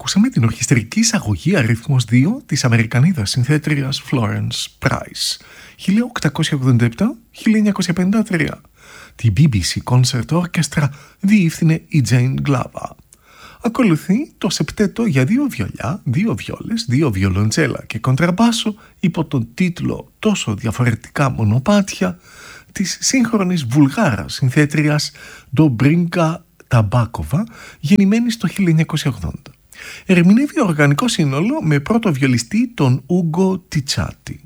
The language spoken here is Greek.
Ακούσαμε την ορχιστρική εισαγωγή αριθμός 2 της Αμερικανίδας συνθέτριας Florence Price, 1887-1953. Τη BBC Concert Orchestra διεύθυνε η Jane Glover. Ακολουθεί το σεπτέτο για 2 βιολιά, 2 βιόλες, 2 βιολοντσέλα και κοντραμπάσο υπό τον τίτλο «Τόσο διαφορετικά μονοπάτια» της σύγχρονης Βουλγάρας συνθέτριας Ντομπρίνκα Ταμπάκοβα, γεννημένη το 1980. Ερμηνεύει οργανικό σύνολο με πρώτο βιολιστή τον Ούγκο Τιτσάτη.